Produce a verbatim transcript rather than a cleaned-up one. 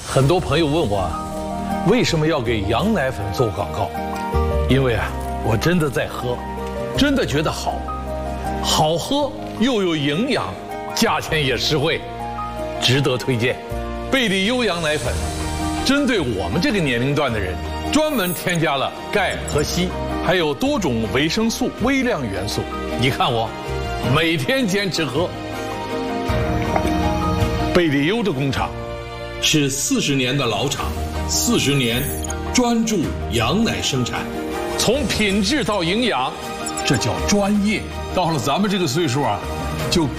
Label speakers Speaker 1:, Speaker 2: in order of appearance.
Speaker 1: 很多朋友问我，为什么要给羊奶粉做广告？因为啊，我真的在喝，真的觉得好，好喝又有营养，价钱也实惠，值得推荐。贝利优羊奶粉，针对我们这个年龄段的人，专门添加了钙和硒，还有多种维生素、微量元素。你看我，每天坚持喝。贝利优的工厂是四十年的老厂，四十年专注羊奶生产，从品质到营养，这叫专业。到了咱们这个岁数啊，就